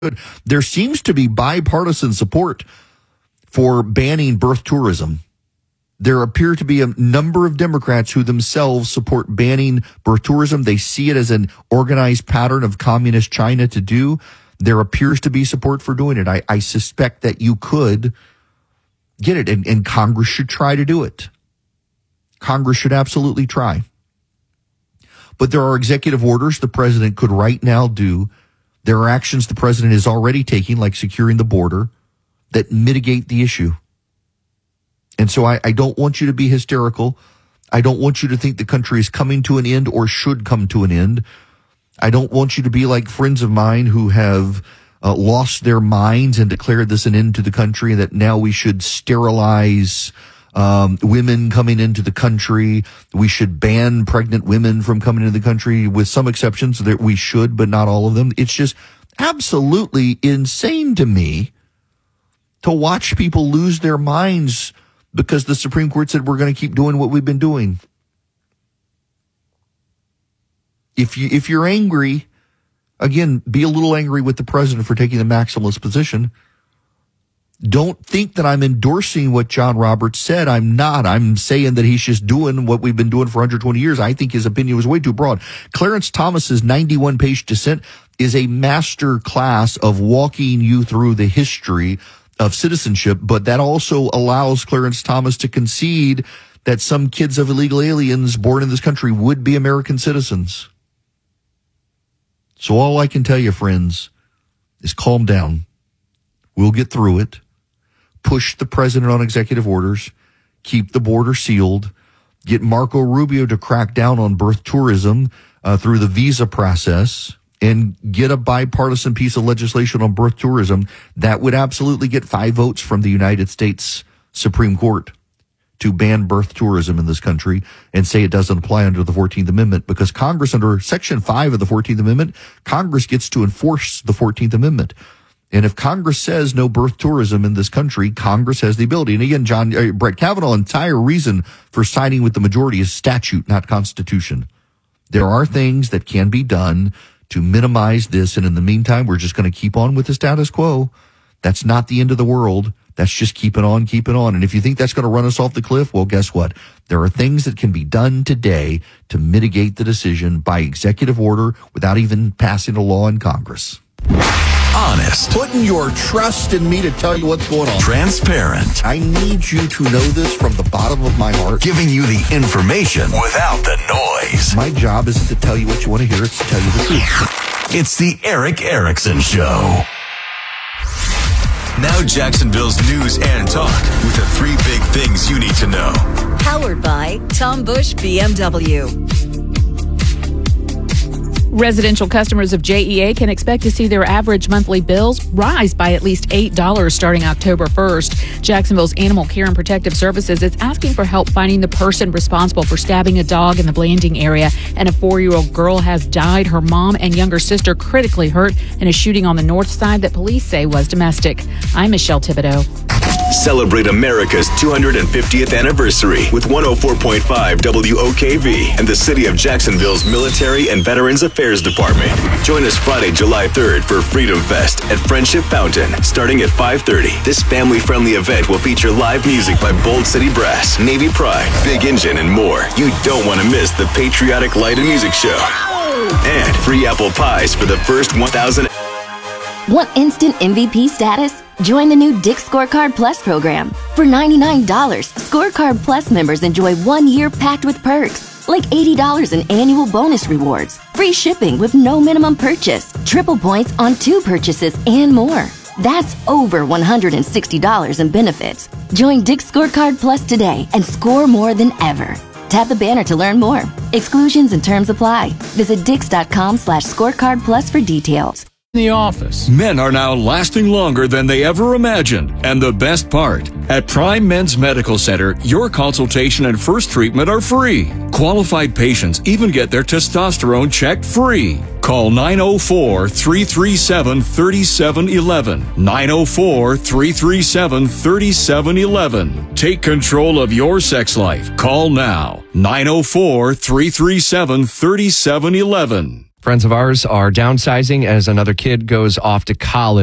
There seems to be bipartisan support for banning birth tourism. There appear to be a number of Democrats who themselves support banning birth tourism. They see it as an organized pattern of communist China to do. There appears to be support for doing it. I suspect that you could get it, and Congress should try to do it. Congress should absolutely try. But there are executive orders the president could right now do. There are actions the president is already taking, like securing the border, that mitigate the issue. And so I don't want you to be hysterical. I don't want you to think the country is coming to an end or should come to an end. I don't want you to be like friends of mine who have lost their minds and declared this an end to the country, that now we should sterilize women coming into the country. We should ban pregnant women from coming into the country, with some exceptions that we should, but not all of them. It's just absolutely insane to me to watch people lose their minds because the Supreme Court said we're going to keep doing what we've been doing. If you're angry, again, be a little angry with the president for taking the maximalist position. Don't think that I'm endorsing what John Roberts said. I'm not. I'm saying that he's just doing what we've been doing for 120 years. I think his opinion was way too broad. Clarence Thomas's 91-page dissent is a master class of walking you through the history of citizenship, but that also allows Clarence Thomas to concede that some kids of illegal aliens born in this country would be American citizens. So all I can tell you, friends, is calm down. We'll get through it. Push the president on executive orders. Keep the border sealed. Get Marco Rubio to crack down on birth tourism through the visa process, and get a bipartisan piece of legislation on birth tourism that would absolutely get 5 votes from the United States Supreme Court to ban birth tourism in this country and say it doesn't apply under the 14th Amendment, because Congress, under Section 5 of the 14th Amendment, Congress gets to enforce the 14th Amendment. And if Congress says no birth tourism in this country, Congress has the ability. And again, Brett Kavanaugh's entire reason for siding with the majority is statute, not constitution. There are things that can be done to minimize this, and in the meantime, we're just going to keep on with the status quo. That's not the end of the world. That's just keeping on. And if you think that's going to run us off the cliff, well, guess what? There are things that can be done today to mitigate the decision by executive order without even passing a law in Congress. Honest. Putting your trust in me to tell you what's going on. Transparent. I need you to know this from the bottom of my heart. Giving you the information without the noise. My job isn't to tell you what you want to hear, it's to tell you the truth. It's the Erick Erickson Show. Now Jacksonville's news and talk with the 3 big things you need to know. Powered by Tom Bush BMW. Residential customers of JEA can expect to see their average monthly bills rise by at least $8 starting October 1st. Jacksonville's Animal Care and Protective Services is asking for help finding the person responsible for stabbing a dog in the Blanding area. And a 4-year-old girl has died. Her mom and younger sister critically hurt in a shooting on the north side that police say was domestic. I'm Michelle Thibodeau. Celebrate America's 250th anniversary with 104.5 WOKV and the City of Jacksonville's Military and Veterans Affairs Department. Join us Friday, July 3rd for Freedom Fest at Friendship Fountain, starting at 5:30. This family-friendly event will feature live music by Bold City Brass, Navy Pride, Big Engine, and more. You don't want to miss the Patriotic Light and Music Show. And free apple pies for the first 1,000. Want instant MVP status? Join the new Dick's Scorecard Plus program. For $99, Scorecard Plus members enjoy 1 year packed with perks, like $80 in annual bonus rewards, free shipping with no minimum purchase, triple points on 2 purchases, and more. That's over $160 in benefits. Join Dick's Scorecard Plus today and score more than ever. Tap the banner to learn more. Exclusions and terms apply. Visit Dix.com/scorecard plus for details. The office. Men are now lasting longer than they ever imagined. And the best part, at Prime Men's Medical Center, your consultation and first treatment are free. Qualified patients even get their testosterone checked free. Call 904-337-3711. 904-337-3711. Take control of your sex life. Call now. 904-337-3711. Friends of ours are downsizing as another kid goes off to college.